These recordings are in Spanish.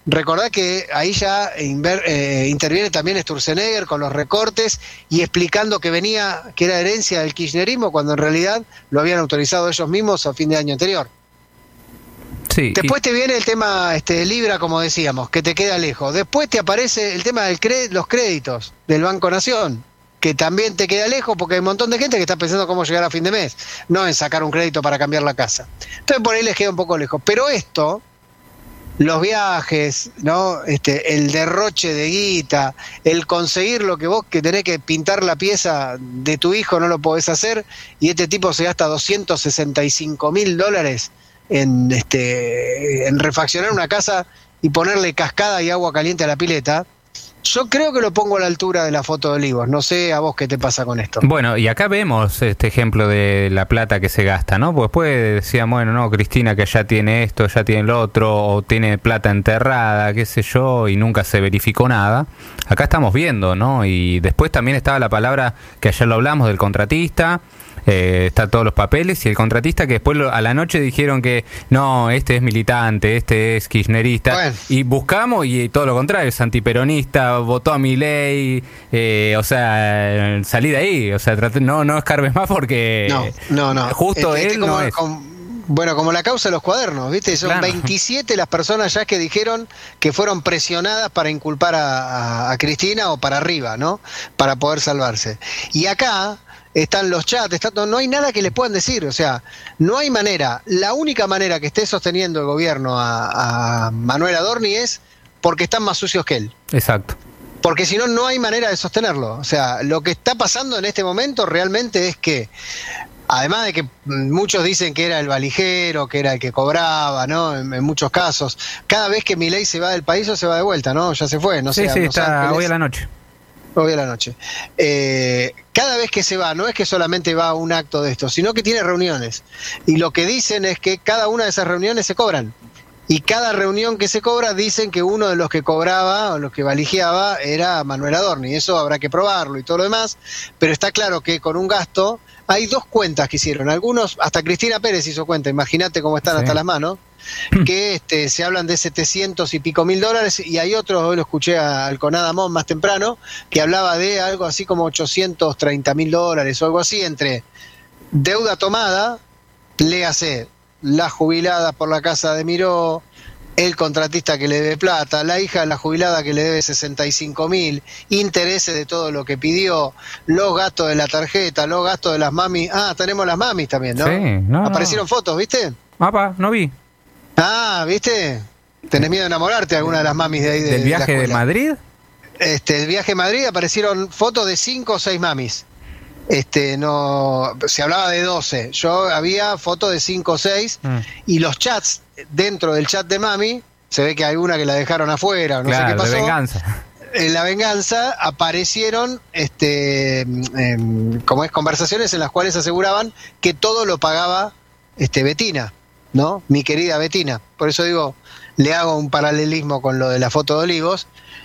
recordá que ahí ya interviene también Sturzenegger con los recortes y explicando que era herencia del kirchnerismo, cuando en realidad lo habían autorizado ellos mismos a fin de año anterior. Sí, después te viene el tema Libra, como decíamos, que te queda lejos. Después te aparece el tema de los créditos del Banco Nación, que también te queda lejos porque hay un montón de gente que está pensando cómo llegar a fin de mes, no en sacar un crédito para cambiar la casa. Entonces por ahí les queda un poco lejos. Pero esto, los viajes, ¿no? El derroche de guita, el conseguir lo que vos que tenés que pintar la pieza de tu hijo no lo podés hacer, y este tipo se gasta $265.000 en refaccionar una casa y ponerle cascada y agua caliente a la pileta. Yo creo que lo pongo a la altura de la foto de Olivos. No sé a vos qué te pasa con esto. Bueno, y acá vemos este ejemplo de la plata que se gasta, ¿no? Porque después decían, bueno, no, Cristina que ya tiene esto, ya tiene lo otro, o tiene plata enterrada, qué sé yo, y nunca se verificó nada. Acá estamos viendo, ¿no? Y después también estaba la palabra que ayer lo hablamos del contratista. Está todos los papeles, y el contratista que después a la noche dijeron que no, este es militante, este es kirchnerista, bueno. Y buscamos y todo lo contrario, es antiperonista, votó a Milei, o sea, salí de ahí, o sea, no escarbes más porque no. Justo él no es. Bueno, como la causa de los cuadernos, ¿viste? Son claro. 27 las personas ya que dijeron que fueron presionadas para inculpar a Cristina o para arriba, ¿no? Para poder salvarse. Y acá están los chats, no hay nada que les puedan decir, o sea, no hay manera. La única manera que esté sosteniendo el gobierno a Manuel Adorni es porque están más sucios que él. Exacto. Porque si no, no hay manera de sostenerlo. O sea, lo que está pasando en este momento realmente es que, además de que muchos dicen que era el valijero, que era el que cobraba, ¿no? En muchos casos, cada vez que Milei se va del país o se va de vuelta, ¿no? Ya se fue, no sé. Sí, está hoy a la noche. Hoy a la noche. Cada vez que se va, no es que solamente va a un acto de esto, sino que tiene reuniones. Y lo que dicen es que cada una de esas reuniones se cobran. Y cada reunión que se cobra dicen que uno de los que cobraba o los que valijeaba era Manuel Adorni. Eso habrá que probarlo y todo lo demás. Pero está claro que con un gasto, hay dos cuentas que hicieron. Algunos, hasta Cristina Pérez hizo cuenta, imagínate cómo están hasta las manos, que se hablan de 700 y pico mil dólares, y hay otros, hoy lo escuché al Conada Mon más temprano, que hablaba de algo así como 830.000 dólares o algo así, entre deuda tomada, léase, la jubilada por la casa de Miró, el contratista que le debe plata, la hija de la jubilada que le debe 65.000, intereses de todo lo que pidió, los gastos de la tarjeta, los gastos de las mamis. Tenemos las mamis también, ¿no? Sí, aparecieron fotos, ¿viste? No vi. ¿Viste? ¿Tenés miedo de enamorarte de alguna de las mamis de ahí? ¿Del viaje de Madrid? El viaje a Madrid aparecieron fotos de 5 o 6 mamis. No, se hablaba de 12. Yo había fotos de 5 o 6 y los chats, dentro del chat de mami, se ve que hay una que la dejaron afuera, no sé qué pasó. De venganza. En la venganza aparecieron conversaciones en las cuales aseguraban que todo lo pagaba Betina, ¿no? Mi querida Betina. Por eso digo, le hago un paralelismo con lo de la foto de Olivos.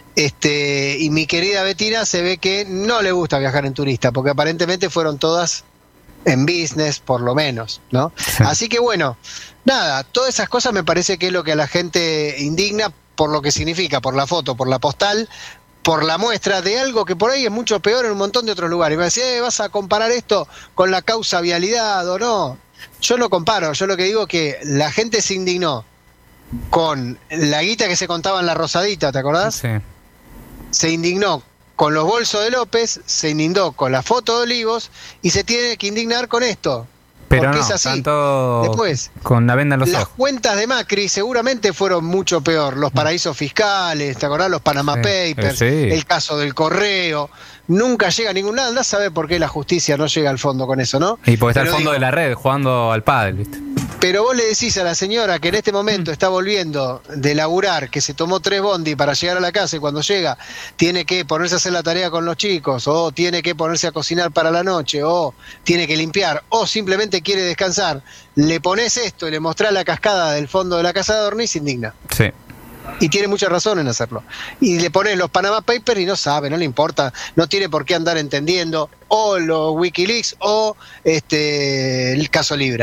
Y mi querida Betina se ve que no le gusta viajar en turista, porque aparentemente fueron todas en business, por lo menos, ¿no? Sí. Así que bueno, nada, todas esas cosas me parece que es lo que a la gente indigna por lo que significa, por la foto, por la postal, por la muestra de algo que por ahí es mucho peor en un montón de otros lugares. Me decía, ¿vas a comparar esto con la causa vialidad o no? Yo no comparo, yo lo que digo es que la gente se indignó con la guita que se contaba en la Rosadita, ¿te acordás? Sí. Se indignó con los bolsos de López, se indignó con la foto de Olivos y se tiene que indignar con esto. Pero porque no, es así. Tanto después, con la venda en los ojos. Las cuentas de Macri seguramente fueron mucho peor. Los paraísos fiscales, ¿te acordás? Los Panama Papers, el caso del correo. Nunca llega a ningún lado. Andá a saber por qué la justicia no llega al fondo con eso, ¿no? Y porque está al fondo de la red, jugando al pádel, ¿viste? Pero vos le decís a la señora que en este momento está volviendo de laburar, que se tomó 3 bondi para llegar a la casa y cuando llega tiene que ponerse a hacer la tarea con los chicos, o tiene que ponerse a cocinar para la noche, o tiene que limpiar, o simplemente quiere descansar, le pones esto y le mostrás la cascada del fondo de la casa de Adorni y se indigna. Sí. Y tiene mucha razón en hacerlo. Y le pones los Panama Papers y no sabe, no le importa, no tiene por qué andar entendiendo, o los Wikileaks, o el caso Libra.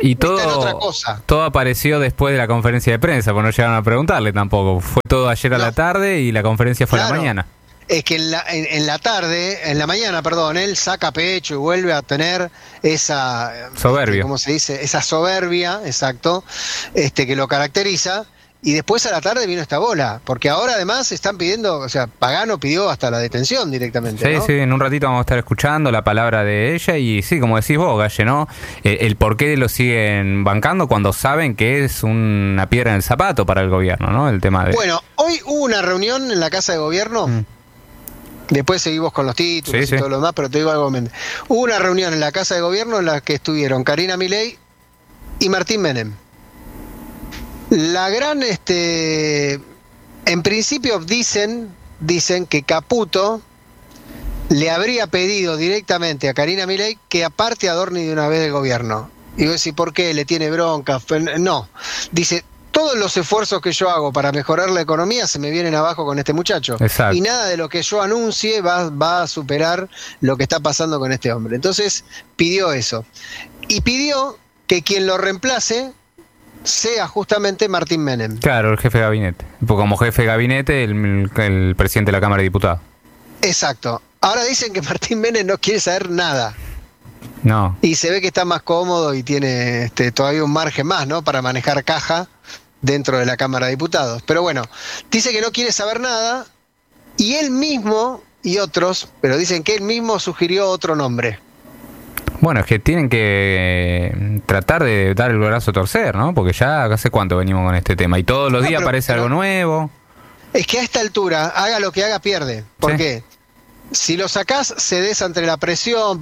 Y está en otra cosa. todo apareció después de la conferencia de prensa, porque no llegaron a preguntarle tampoco. Fue todo ayer a la tarde y la conferencia fue a la mañana. Es que en la tarde, en la mañana, perdón, él saca pecho y vuelve a tener esa soberbia. ¿cómo se dice? Esa soberbia, exacto, que lo caracteriza. Y después a la tarde vino esta bola, porque ahora además están pidiendo, o sea, Pagano pidió hasta la detención directamente. Sí, ¿no? sí, en un ratito vamos a estar escuchando la palabra de ella y sí, como decís vos, Galle, ¿no? El por qué lo siguen bancando cuando saben que es una piedra en el zapato para el gobierno, ¿no? El tema de... Bueno, hoy hubo una reunión en la Casa de Gobierno. Después seguimos con los títulos y todo lo demás, pero te digo algo. Hubo una reunión en la Casa de Gobierno en la que estuvieron Karina Milei y Martín Menem. La gran, en principio dicen que Caputo le habría pedido directamente a Karina Milei que aparte a Adorni de una vez del gobierno. Y vos decís, ¿por qué? ¿Le tiene bronca? No. Dice, todos los esfuerzos que yo hago para mejorar la economía se me vienen abajo con este muchacho. Exacto. Y nada de lo que yo anuncie va a superar lo que está pasando con este hombre. Entonces pidió eso. Y pidió que quien lo reemplace sea justamente Martín Menem. Claro, el jefe de gabinete. Como jefe de gabinete, el presidente de la Cámara de Diputados. Exacto. Ahora dicen que Martín Menem no quiere saber nada. No. Y se ve que está más cómodo y tiene todavía un margen más, ¿no? Para manejar caja dentro de la Cámara de Diputados. Pero bueno, dice que no quiere saber nada y él mismo y otros, pero dicen que él mismo sugirió otro nombre. Bueno, es que tienen que tratar de dar el brazo a torcer, ¿no? Porque ya hace cuánto venimos con este tema y todos los días aparece algo nuevo. Es que a esta altura, haga lo que haga, pierde. ¿Por qué? Si lo sacás, cedés ante la presión,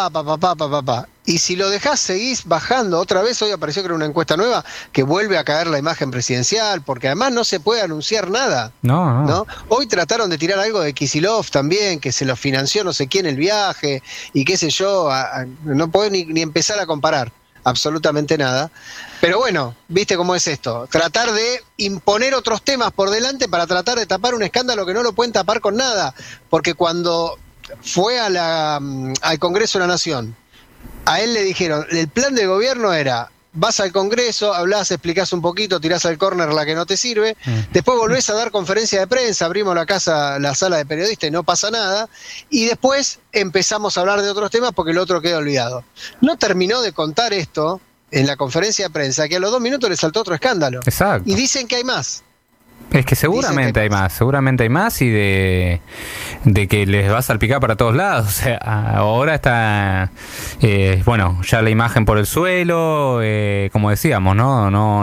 pa. Y si lo dejás, seguís bajando. Otra vez hoy apareció que era una encuesta nueva que vuelve a caer la imagen presidencial, porque además no se puede anunciar nada. No. Hoy trataron de tirar algo de Kicillof también, que se lo financió no sé quién el viaje, y qué sé yo, no puedo ni empezar a comparar absolutamente nada. Pero bueno, viste cómo es esto, tratar de imponer otros temas por delante para tratar de tapar un escándalo que no lo pueden tapar con nada, porque cuando fue al Congreso de la Nación, a él le dijeron, el plan de gobierno era, vas al Congreso, hablás, explicás un poquito, tirás al córner la que no te sirve, después volvés a dar conferencia de prensa, abrimos la sala de periodistas y no pasa nada, y después empezamos a hablar de otros temas porque el otro queda olvidado. No terminó de contar esto en la conferencia de prensa, que a los 2 minutos le saltó otro escándalo. Exacto. Y dicen que hay más. Es que seguramente hay más y de que les va a salpicar para todos lados. O sea, ahora está, ya la imagen por el suelo, como decíamos, no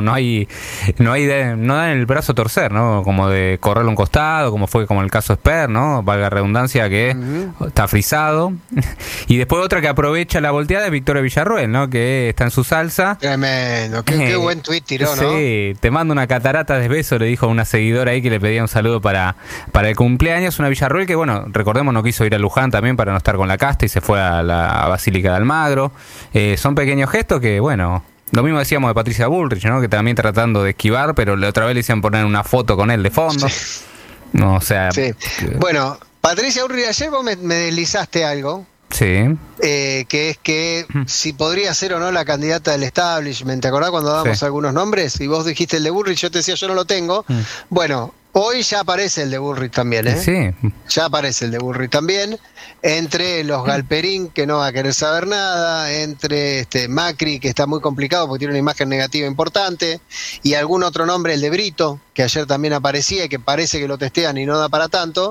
dan el brazo a torcer, ¿no? Como de correrlo a un costado, como fue como el caso Esper, ¿no? Valga la redundancia que está frisado. Y después otra que aprovecha la volteada es Victoria Villarruel, ¿no? Que está en su salsa. Tremendo, qué buen tuit tiró, ¿no? Sí, te mando una catarata de besos, le dijo a una seguidora ahí que le pedía un saludo para el cumpleaños. Una Villarruel que, bueno, recordemos, no quiso ir a Luján también para no estar con la casta y se fue a la Basílica de Almagro. Son pequeños gestos que, bueno, lo mismo decíamos de Patricia Bullrich, ¿no? Que también tratando de esquivar, pero la otra vez le hicieron poner una foto con él de fondo. Sí. No, o sea... Sí. Bueno, Patricia Bullrich, ayer vos me deslizaste algo. Sí. Que es que si podría ser o no la candidata del establishment. ¿Te acordás cuando dábamos algunos nombres? Y vos dijiste el de Bullrich, yo te decía yo no lo tengo. Bueno, hoy ya aparece el de Bullrich también, ¿eh? Sí. Ya aparece el de Bullrich también. Entre los Galperín, que no va a querer saber nada, entre Macri, que está muy complicado porque tiene una imagen negativa importante, y algún otro nombre, el de Brito, que ayer también aparecía y que parece que lo testean y no da para tanto.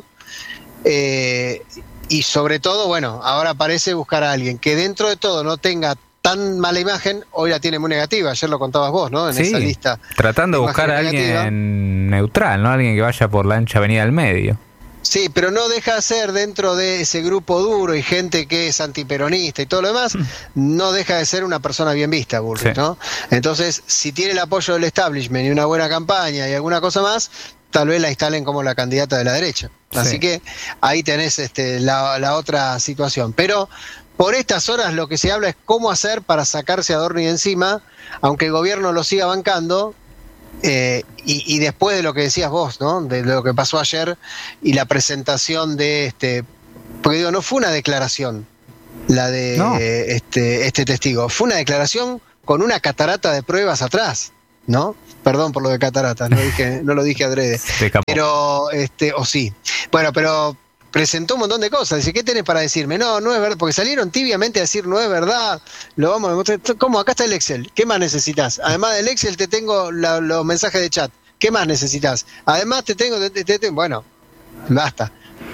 Y sobre todo, bueno, ahora parece buscar a alguien que dentro de todo no tenga tan mala imagen, hoy la tiene muy negativa, ayer lo contabas vos, ¿no? En esa lista. Tratando de buscar a alguien neutral, ¿no? Alguien que vaya por la ancha avenida del medio. Sí, pero no deja de ser dentro de ese grupo duro y gente que es antiperonista y todo lo demás, no deja de ser una persona bien vista, Bullrich, ¿no? Entonces, si tiene el apoyo del establishment y una buena campaña y alguna cosa más, tal vez la instalen como la candidata de la derecha. Así que ahí tenés la otra situación. Pero por estas horas lo que se habla es cómo hacer para sacarse a Adorni de encima, aunque el gobierno lo siga bancando, y después de lo que decías vos, ¿no? De lo que pasó ayer y la presentación de porque digo, no fue una declaración la de este testigo, fue una declaración con una catarata de pruebas atrás, ¿no? Perdón por lo de catarata, no lo dije adrede. Pero, o sí. Bueno, pero presentó un montón de cosas. Dice, ¿qué tenés para decirme? No es verdad, porque salieron tibiamente a decir, no es verdad, lo vamos a demostrar. ¿Cómo? Acá está el Excel. ¿Qué más necesitas? Además del Excel te tengo los mensajes de chat. ¿Qué más necesitas? Además te tengo, bueno, basta.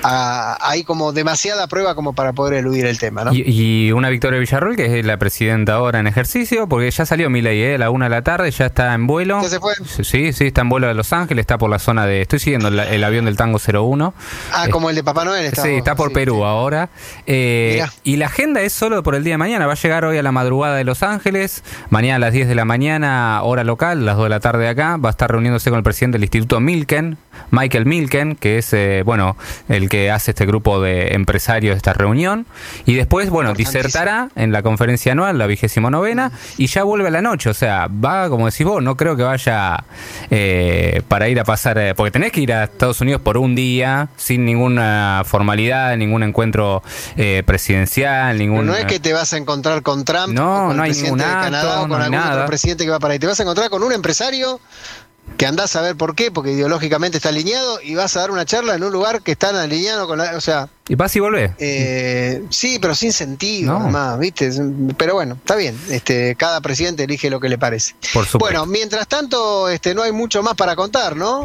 Hay como demasiada prueba como para poder eludir el tema, ¿no? Y una Victoria Villarroel, que es la presidenta ahora en ejercicio, porque ya salió Milei, a la 1 de la tarde, ya está en vuelo. ¿Ya se fue? Sí, está en vuelo de Los Ángeles, está por la zona estoy siguiendo el avión del Tango 01. Como el de Papá Noel. Sí, está por Perú ahora. Y la agenda es solo por el día de mañana, va a llegar hoy a la madrugada de Los Ángeles, mañana a las 10 de la mañana, hora local, las 2 de la tarde acá, va a estar reuniéndose con el presidente del Instituto Milken, Michael Milken, que es, el que hace este grupo de empresarios de esta reunión, y después, disertará en la conferencia anual, la 29ª, y ya vuelve a la noche, o sea, va, como decís vos, no creo que vaya para ir a pasar, porque tenés que ir a Estados Unidos por un día, sin ninguna formalidad, ningún encuentro presidencial, ningún... No es que te vas a encontrar con Trump, no, con no el hay presidente ningún de Canadá, acto, o con algún otro presidente que va para ahí, te vas a encontrar con un empresario que andás a ver por qué, porque ideológicamente está alineado, y vas a dar una charla en un lugar que están alineado con o sea... Y vas y volvés. Sí, pero sin sentido, no. Además, ¿viste? Pero bueno, está bien. Cada presidente elige lo que le parece. Por supuesto. Bueno, mientras tanto, no hay mucho más para contar, ¿no?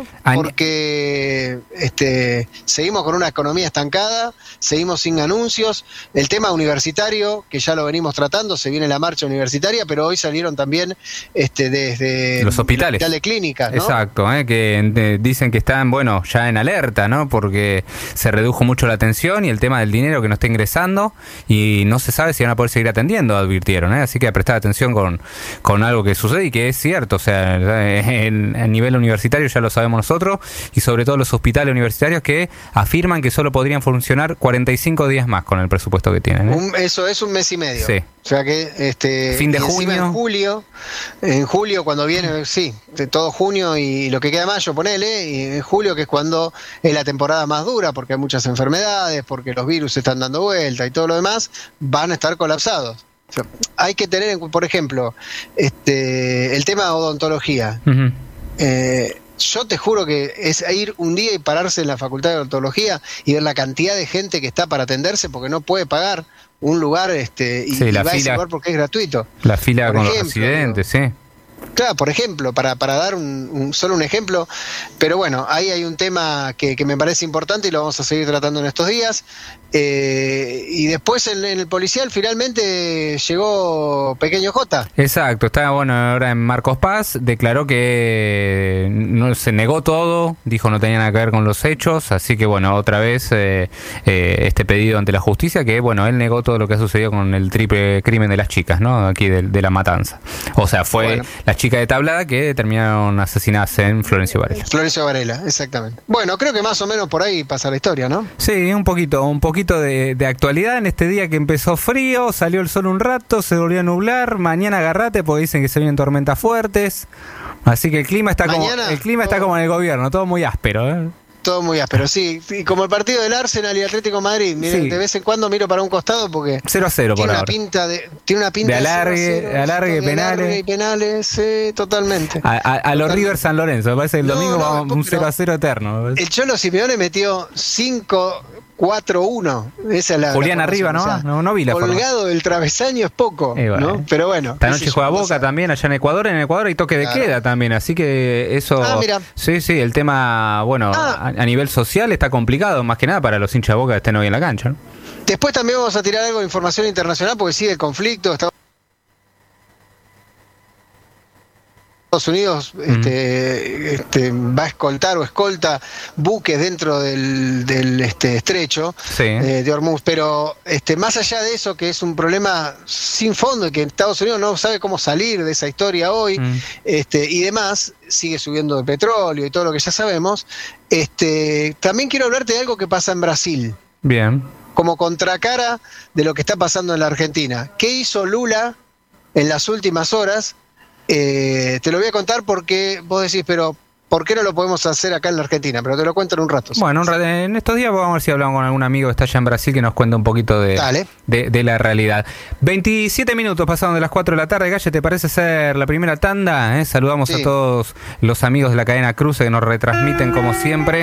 Porque seguimos con una economía estancada, seguimos sin anuncios. El tema universitario, que ya lo venimos tratando, se viene la marcha universitaria, pero hoy salieron también desde los hospitales. De clínicas, ¿no? Exacto, que dicen que están, ya en alerta, ¿no? Porque se redujo mucho la atención y el tema del dinero que no está ingresando, y no se sabe si van a poder seguir atendiendo, advirtieron, así que a prestar atención con algo que sucede y que es cierto, o sea, a nivel universitario ya lo sabemos nosotros, y sobre todo los hospitales universitarios que afirman que solo podrían funcionar 45 días más con el presupuesto que tienen. Eso es un mes y medio. Sí. O sea que fin de junio. En julio cuando viene, de todo junio y lo que queda de mayo, ponele, y en julio, que es cuando es la temporada más dura, porque hay muchas enfermedades, porque los virus se están dando vuelta y todo lo demás, van a estar colapsados. O sea, hay que tener, por ejemplo, el tema de odontología. Uh-huh. Yo te juro que es ir un día y pararse en la facultad de odontología y ver la cantidad de gente que está para atenderse porque no puede pagar un lugar y va a ese lugar porque es gratuito. La fila con los residentes, sí. Claro, por ejemplo, para dar solo un ejemplo, pero bueno, ahí hay un tema que me parece importante y lo vamos a seguir tratando en estos días. Y después en el policial finalmente llegó Pequeño J. Exacto, está ahora en Marcos Paz, declaró que no se negó todo, dijo no tenía nada que ver con los hechos, así que otra vez este pedido ante la justicia, que él negó todo lo que ha sucedido con el triple crimen de las chicas, ¿no? Aquí de la matanza. O sea, fue las chicas de Tablada que terminaron asesinadas en Florencio Varela. Florencio Varela, exactamente. Bueno, creo que más o menos por ahí pasa la historia, ¿no? Sí, un poquito de actualidad en este día que empezó frío, salió el sol un rato, se volvió a nublar, mañana agarrate porque dicen que se vienen tormentas fuertes, así que el clima está como en el gobierno, todo muy áspero, ¿eh? Todo muy áspero, sí. Y como el partido del Arsenal y Atlético de Madrid, miren, sí. De vez en cuando miro para un costado porque 0-0 por ahora. Tiene una pinta de alargue, penales, totalmente. A los River San Lorenzo, me parece que el domingo vamos un 0-0 eterno. El Cholo Simeone metió 5-4-1. Esa es la Julián arriba, ¿no? O sea, no vi la colgado del travesaño es poco, ¿no? Pero bueno. Esta noche juega Boca también allá en Ecuador. En Ecuador hay toque de queda también, así que eso... mira. Sí, el tema, a nivel social está complicado, más que nada para los hinchas de Boca que estén hoy en la cancha, ¿no? Después también vamos a tirar algo de información internacional porque sigue el conflicto. Estados Unidos va a escoltar o escolta buques dentro del estrecho de Hormuz, pero más allá de eso, que es un problema sin fondo y que Estados Unidos no sabe cómo salir de esa historia hoy, y demás, sigue subiendo el petróleo y todo lo que ya sabemos, también quiero hablarte de algo que pasa en Brasil. Bien. Como contracara de lo que está pasando en la Argentina. ¿Qué hizo Lula en las últimas horas? Te lo voy a contar porque vos decís, pero ¿por qué no lo podemos hacer acá en la Argentina? Pero te lo cuento en un rato. Bueno, en estos días vamos a ver si hablamos con algún amigo que está allá en Brasil que nos cuenta un poquito de la realidad. 27 minutos pasaron de las 4 de la tarde. Galle, ¿te parece hacer la primera tanda? Saludamos a todos los amigos de la cadena Cruce que nos retransmiten como siempre.